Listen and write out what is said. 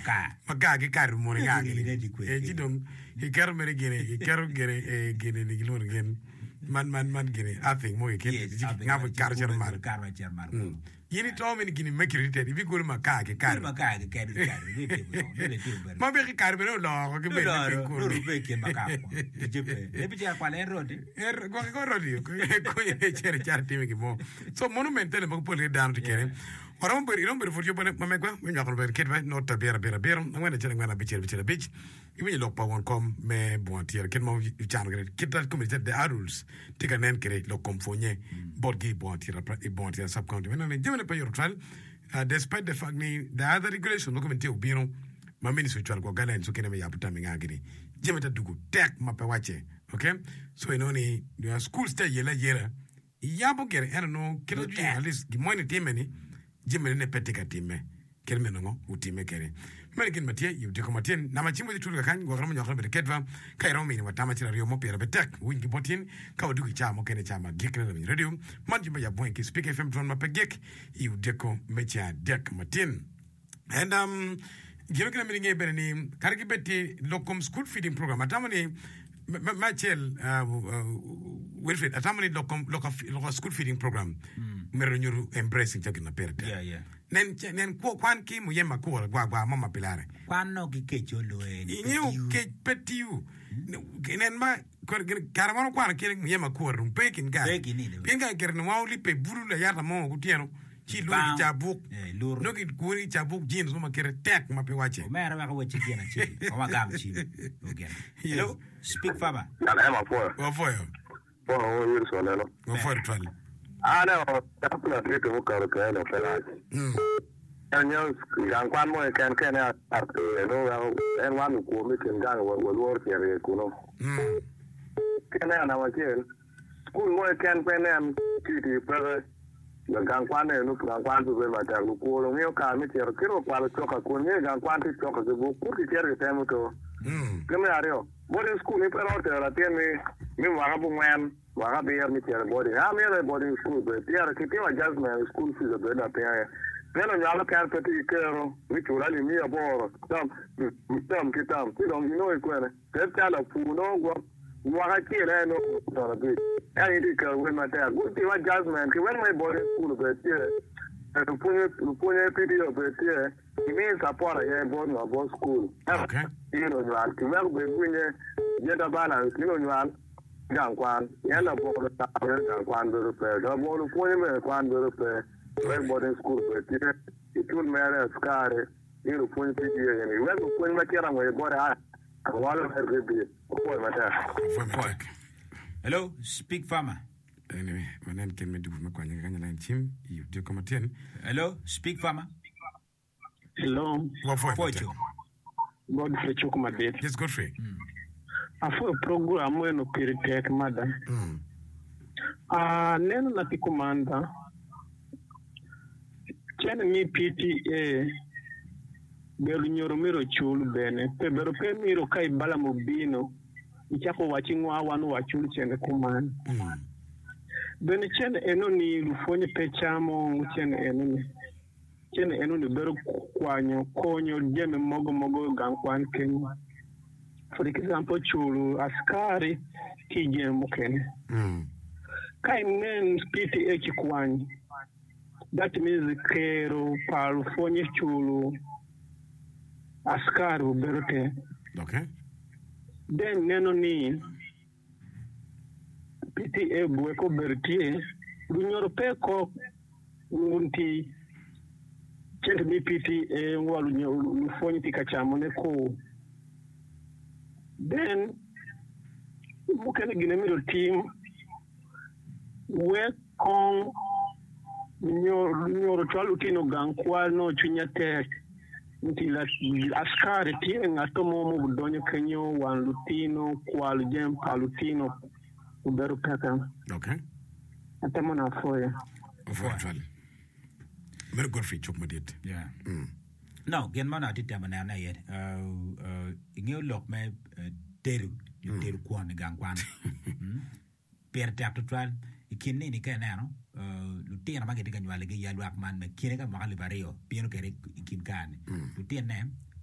Maka ke kar mo nga gele. E jidong he kar mere gele, he kar gele gele ni gilo gen. Man gele. I think mo ke nga kar German. Yini to me ni gini mekirite ibi gol maka ke kar. Ma be ke kar be lo ke be ko be ke maka. E bi ja kwale rodi. Go rodi ko ye chere charti me ki mo. So monumental mo pole down to kere. Ora mo beri for yo bane mamegwa me nyakon ber ket no ta bera ngwana chere ngwana bichera bich. Ibi lo pa won kom me bon tier ket mo chan gre kitat community de adults tika nen kere lo komfonye borgi bon tier sub county. Me pa your trial despite the fact ni the other regulation document u bino ma ministry trial go gala so kene me yaputa me ngagiri jemeta dugu tek mape wache. Okay, so ni your school stay yela yabo gere no kero ju at least gi money timeni jemene ne petika time kelme no utime kere melikin matie yu de komatien na machimbo ditu kan go gramo nyakra betketva kairo mini watama chira rio mo pera betek wingi botin ka odugi chamo kene chama gekre na radio manjimba ya bwenki speak fm drone mapegek yu deko mecha dek matin and giro kina miringe bereni kariki beti lokom school feeding program atamani Machel Wilfred atamani local school feeding program mero nyuru embracing takina perte nen kwan ki muyema ko gwa mama pilare kwan no ki kecho lo you ke petiu nen ma karamano kwan ki muyema ko rumpekin ga pinga kerne wawli pe buru la yata mo gutieno chi lu ki jabuk no ki kuri jabuk jeans no makere tek mape wache mera ba ko wache gena chi o magam chi okay hello speak faba ala ma for o yir so lelo go for twal ana o tapla trito mo karo ka no pela anyo yang kwan mo kan arte no en wan ko mi ken gang wo wor tere ko no kana na wache school mo kan penem ti per gang kwan no gang kwan to be mata ko lo mi ka mi tere kiro kwa to ka ko ni gang kwan ti to ka bu ku ti tere temo to kame ario boarding school ni pero te la tiene mi waga bu men waga be mi tere boarding mi re boarding school be tere ki ti wa jasmine school fees be na pe pero nyala ka pe ti kero mi chula ni mi aboro tam kitam ti don no ikwene te tala fu no go waga ki re no to be ani ti ka we ma ta go ti wa jasmine ki when my boarding school be tere Lupunye PDO betie means apora ye boarding or school. Okay. You know you are kimer be kunye yeda balance you know you are gangwan yena board gangwan do repair do board kunye me kwan do repair boarding school betie it will mere skare you know punye PDO ye we kunye ma kera mo board a wala herbe ko mata. Hello, speak farmer. Anyway, manen ken me dubu makwanya kanya line team yu de komatien. Hello, speak farmer. Hello. Wafocho. God for chukumadet. Yes, Godfrey. Afo program wenu piritek mada. Neno na tikumanda. Chene mi PTA belu nyoro miro chulu bene. Pero pe miro kai bala mubino. Ichako wachingwa wanu wachulu chene kumanda. Bene chene eno ni lufonye pechamo chene eno ni bero kwanyo konyo jeme mogo gangkwan Kenya. For example chulu askari ki jeme Kenya. Kai men PTA chikwanyi. That means kero palufonye chulu askari uberote. Okay. Then neno ni PTA bueko bertie lunyoro peko ngunti chente mi PTA walu lufonyi tikachamo ne ko then mukene ginemiro team we kon nyoro twalu tino gankwa no chunyate nti la askari tie ngatomo mu budonyo kenyo wan lutino kwalu jem palutino uberu peka. Okay. Atamo na foya. Foya. Very good for chuk madit. Yeah. No, gen mana ti tamana na yet. Ingeo lok me teru kwan gangwan. Per tap to twal ikinni ni kana no. Lutien ma gedi ganwale ge yalu akman me kire ka makali bareo. Pieno kere ikin kan. Lutien ne